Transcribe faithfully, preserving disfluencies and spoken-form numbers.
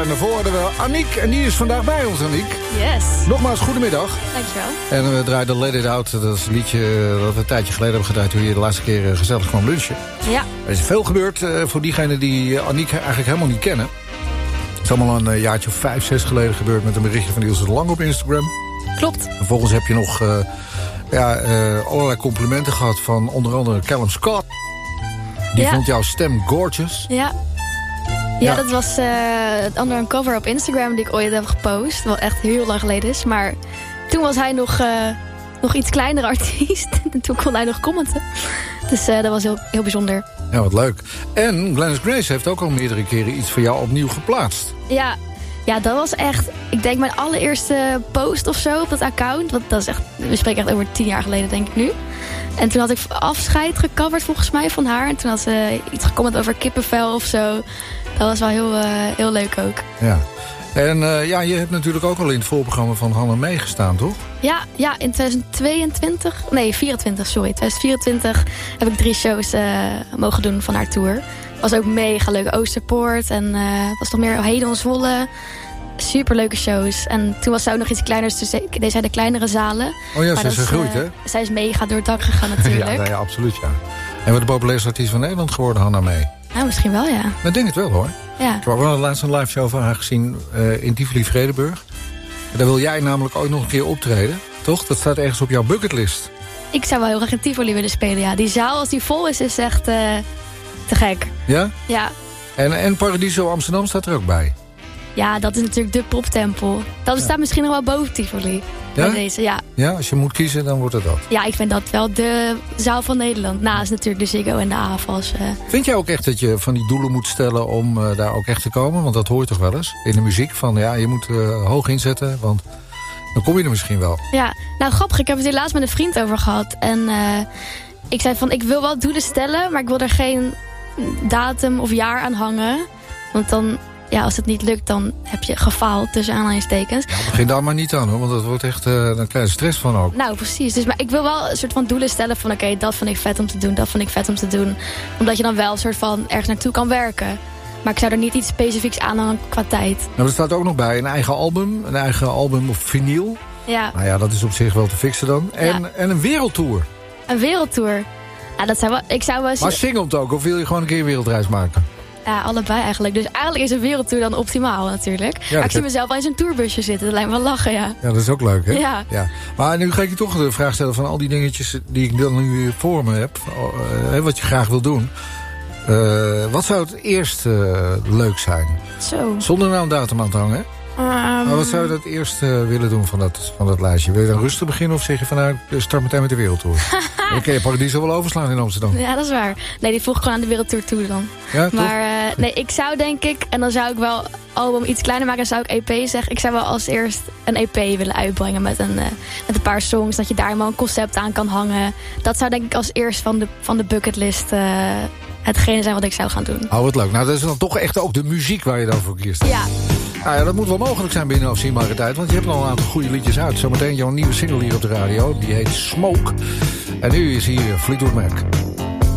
En daarvoor hadden we Aniek. En die is vandaag bij ons, Aniek. Yes. Nogmaals, goedemiddag. Dankjewel. En we draaiden Let It Out. Dat is een liedje dat we een tijdje geleden hebben gedraaid... toen je de laatste keer gezellig kwam lunchen. Ja. Er is veel gebeurd uh, voor diegenen die Aniek eigenlijk helemaal niet kennen. Het is allemaal een uh, jaartje of vijf, zes geleden gebeurd... met een berichtje van Ilse de Lang op Instagram. Klopt. Vervolgens heb je nog uh, ja, uh, allerlei complimenten gehad... van onder andere Callum Scott. Die ja. vond jouw stem gorgeous. Ja. Ja, ja. Dat was uh, onder een cover op Instagram die ik ooit heb gepost. Wat echt heel lang geleden is. Maar toen was hij nog, uh, nog iets kleinere artiest. En toen kon hij nog commenten. Dus uh, dat was heel, heel bijzonder. Ja, wat leuk. En Glennis Grace heeft ook al meerdere keren iets voor jou opnieuw geplaatst. Ja, ja, dat was echt, ik denk mijn allereerste post of zo op dat account. Want dat is echt, we spreken echt over tien jaar geleden, denk ik nu. En toen had ik afscheid gecoverd volgens mij van haar. En toen had ze iets gecomment over kippenvel of zo. Dat was wel heel, uh, heel leuk ook. Ja. En uh, ja, je hebt natuurlijk ook al in het voorprogramma van Hanna meegestaan, toch? Ja, ja, in twintig tweeëntwintig, nee, vierentwintig, sorry. twintig vierentwintig heb ik drie shows uh, mogen doen van haar tour. Was ook mega leuk. Oosterpoort en uh, was nog meer Hedon Zwolle. Superleuke shows. En toen was zij ook nog iets kleiner, dus deed zij de kleinere zalen. Oh ja, ze is gegroeid, uh, hè? Zij is mega door het dak gegaan natuurlijk. ja, ja, absoluut, ja. En wat de populairste artiest van Nederland geworden, Hanna mee? Nou, misschien wel, ja. Ik denk het wel, hoor. Ja. We hebben laatst een live show van haar gezien uh, in Tivoli-Vredenburg. Daar wil jij namelijk ook nog een keer optreden, toch? Dat staat ergens op jouw bucketlist. Ik zou wel heel graag in Tivoli willen spelen, ja. Die zaal, als die vol is, is echt uh, te gek. Ja? Ja. En, en Paradiso Amsterdam staat er ook bij? Ja, dat is natuurlijk de poptempel. Dat staat ja. misschien nog wel boven Tivoli. Ja? Deze, ja. Ja, als je moet kiezen, dan wordt het dat. Ja, ik vind dat wel de zaal van Nederland. Naast natuurlijk de Ziggo en de AFAS. Uh. Vind jij ook echt dat je van die doelen moet stellen om uh, daar ook echt te komen? Want dat hoor je toch wel eens in de muziek. Van ja, je moet uh, hoog inzetten, want dan kom je er misschien wel. Ja, nou grappig. Ik heb het hier laatst met een vriend over gehad. En uh, ik zei van, ik wil wel doelen stellen, maar ik wil er geen datum of jaar aan hangen. Want dan... Ja, als het niet lukt, dan heb je gefaald, tussen aanhalingstekens. Ja, begin daar maar niet aan, hoor, want dat wordt echt, uh, dan krijg je stress van ook. Nou, precies. Dus, maar ik wil wel een soort van doelen stellen van... oké, okay, dat vind ik vet om te doen, dat vind ik vet om te doen. Omdat je dan wel een soort van ergens naartoe kan werken. Maar ik zou er niet iets specifieks aan hangen qua tijd. Nou, er staat ook nog bij een eigen album, een eigen album of vinyl. Ja. Nou ja, dat is op zich wel te fixen dan. En, ja. en een wereldtour. Een wereldtour. Ja, dat zou wel... Ik zou wel... Maar singelt ook, of wil je gewoon een keer een wereldreis maken? Ja, allebei eigenlijk. Dus eigenlijk is een wereldtour dan optimaal natuurlijk. Ja, maar ik zie heb... mezelf wel in zo'n tourbusje zitten. Dat lijkt me wel lachen, ja. Ja, dat is ook leuk, hè? Ja. ja. Maar nu ga ik je toch de vraag stellen van al die dingetjes die ik dan nu voor me heb. Uh, wat je graag wil doen. Uh, wat zou het eerst uh, leuk zijn? Zo. Zonder nou een datum aan te hangen, Um... maar wat zou je dat eerst uh, willen doen van dat, van dat lijstje? Wil je dan rustig beginnen of zeg je van nou, start meteen met de wereldtour? Dan kun je Paradiso wel overslaan in Amsterdam. Ja, dat is waar. Nee, die voeg ik gewoon aan de wereldtour toe dan. Ja, maar uh, nee, ik zou denk ik, en dan zou ik wel album iets kleiner maken, dan zou ik E P zeggen. Ik zou wel als eerst een E P willen uitbrengen met een, uh, met een paar songs. Dat je daar helemaal een concept aan kan hangen. Dat zou denk ik als eerst van de, van de bucketlist uh, hetgene zijn wat ik zou gaan doen. Oh, wat leuk. Nou, dat is dan toch echt ook de muziek waar je dan voor kiest. Ja. Nou ja, dat moet wel mogelijk zijn binnen afzienbare tijd. Want je hebt al een aantal goede liedjes uit. Zometeen jouw nieuwe single hier op de radio. Die heet Smoke. En nu is hier Fleetwood Mac.